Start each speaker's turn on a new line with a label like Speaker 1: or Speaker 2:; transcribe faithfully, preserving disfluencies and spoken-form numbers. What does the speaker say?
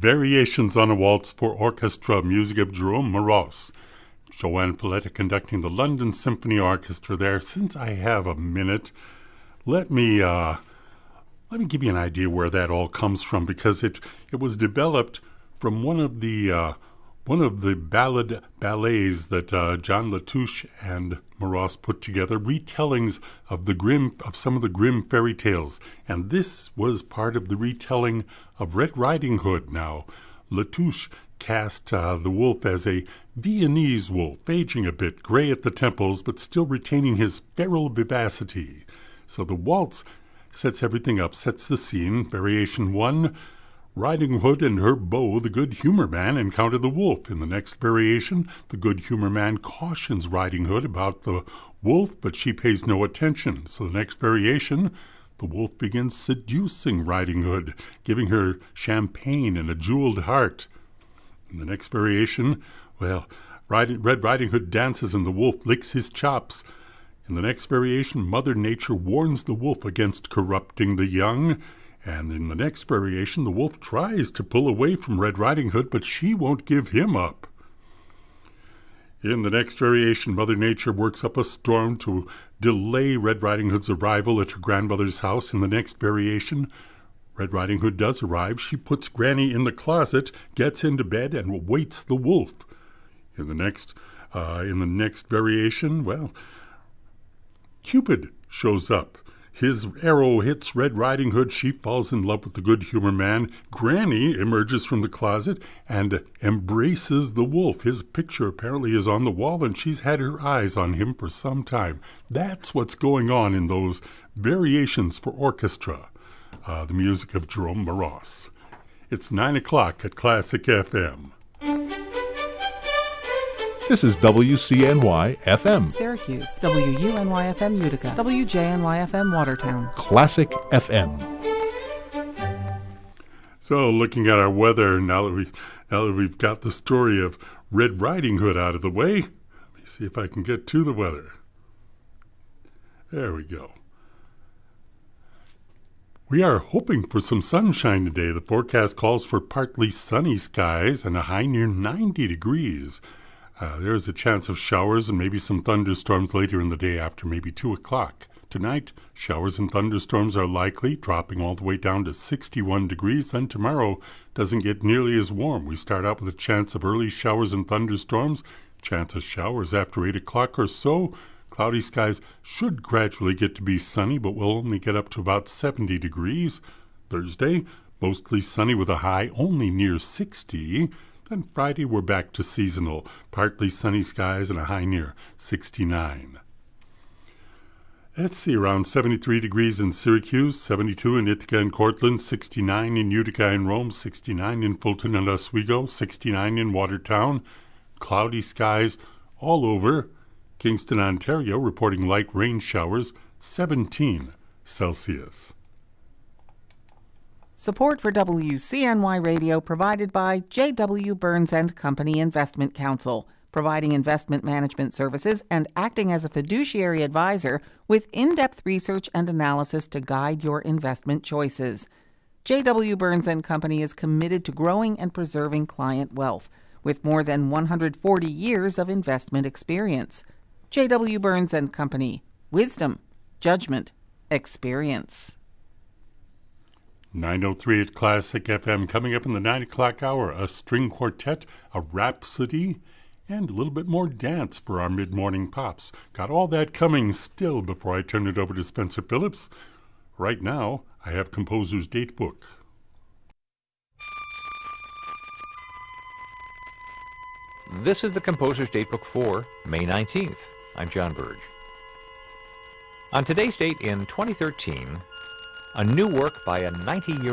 Speaker 1: Variations on a Waltz for Orchestra, music of Jerome Moross. Joanne Paletta conducting the London Symphony Orchestra there. Since I have a minute, let me uh, let me give you an idea where that all comes from, because it it was developed from one of the uh, one of the ballad ballets that uh, John Latouche and Moross put together, retellings of the Grimm of some of the Grimm fairy tales, and this was part of the retelling of Red Riding Hood. Now, Latouche cast uh, the wolf as a Viennese wolf, aging a bit, gray at the temples, but still retaining his feral vivacity. So the waltz sets everything up, sets the scene. Variation one, Riding Hood and her beau, the Good Humor Man, encounter the wolf. In the next variation, the Good Humor Man cautions Riding Hood about the wolf, but she pays no attention. So the next variation, the wolf begins seducing Riding Hood, giving her champagne and a jeweled heart. In the next variation, well, Red Riding Hood dances and the wolf licks his chops. In the next variation, Mother Nature warns the wolf against corrupting the young. And in the next variation, the wolf tries to pull away from Red Riding Hood, but she won't give him up. In the next variation, Mother Nature works up a storm to delay Red Riding Hood's arrival at her grandmother's house. In the next variation, Red Riding Hood does arrive. She puts Granny in the closet, gets into bed, and awaits the wolf. In the next, uh, in the next variation, well, Cupid shows up. His arrow hits Red Riding Hood. She falls in love with the Good Humor Man. Granny emerges from the closet and embraces the wolf. His picture apparently is on the wall, and she's had her eyes on him for some time. That's what's going on in those variations for orchestra. Uh, the music of Jerome Moross. It's nine o'clock at Classic F M.
Speaker 2: This is W C N Y F M.
Speaker 3: Syracuse. W U N Y F M Utica. W J N Y F M Watertown.
Speaker 2: Classic F M.
Speaker 1: So, looking at our weather, now that, we, now that we've got the story of Red Riding Hood out of the way, let me see if I can get to the weather. There we go. We are hoping for some sunshine today. The forecast calls for partly sunny skies and a high near ninety degrees. Uh, there is a chance of showers and maybe some thunderstorms later in the day after maybe two o'clock. Tonight, showers and thunderstorms are likely, dropping all the way down to sixty-one degrees. Then tomorrow doesn't get nearly as warm. We start out with a chance of early showers and thunderstorms, chance of showers after eight o'clock or so. Cloudy skies should gradually get to be sunny, but will only get up to about seventy degrees. Thursday, mostly sunny with a high only near sixty. Then Friday, we're back to seasonal. Partly sunny skies and a high near sixty-nine. Let's see, around seventy-three degrees in Syracuse, seventy-two in Ithaca and Cortland, sixty-nine in Utica and Rome, sixty-nine in Fulton and Oswego, sixty-nine in Watertown. Cloudy skies all over. Kingston, Ontario, reporting light rain showers, seventeen Celsius.
Speaker 3: Support for W C N Y Radio provided by J W. Burns and Company Investment Counsel, providing investment management services and acting as a fiduciary advisor with in-depth research and analysis to guide your investment choices. J W. Burns and Company is committed to growing and preserving client wealth with more than one hundred forty years of investment experience. J W. Burns and Company. Wisdom, judgment, experience.
Speaker 1: nine oh three at Classic F M. Coming up in the nine o'clock hour, a string quartet, a rhapsody, and a little bit more dance for our mid-morning pops. Got all that coming still before I turn it over to Spencer Phillips. Right now, I have Composer's Datebook.
Speaker 4: This is the Composer's Datebook for May nineteenth. I'm John Burge. On today's date in twenty thirteen, a new work by a ninety-year